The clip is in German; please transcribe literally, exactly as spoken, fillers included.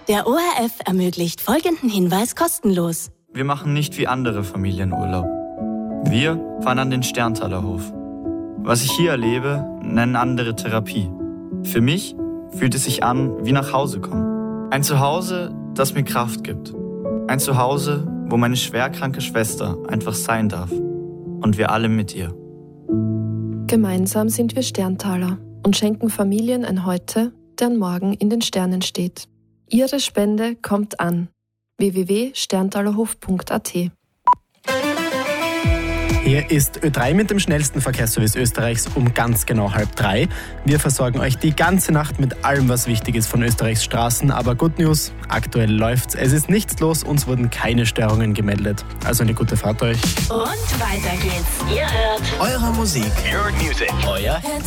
Der O R F ermöglicht folgenden Hinweis kostenlos. Wir machen nicht wie andere Familien Urlaub. Wir fahren an den Sterntaler Hof. Was ich hier erlebe, nennen andere Therapie. Für mich fühlt es sich an wie nach Hause kommen. Ein Zuhause, das mir Kraft gibt. Ein Zuhause, wo meine schwerkranke Schwester einfach sein darf. Und wir alle mit ihr. Gemeinsam sind wir Sterntaler und schenken Familien ein Heute, deren Morgen in den Sternen steht. Ihre Spende kommt an. w w w punkt sterntalerhof punkt a t. Hier ist Ö drei mit dem schnellsten Verkehrsservice Österreichs um ganz genau halb drei. Wir versorgen euch die ganze Nacht mit allem, was wichtig ist von Österreichs Straßen. Aber Good News, aktuell läuft's. Es ist nichts los, uns wurden keine Störungen gemeldet. Also eine gute Fahrt euch. Und weiter geht's. Ihr hört Eure Musik. Your music. Euer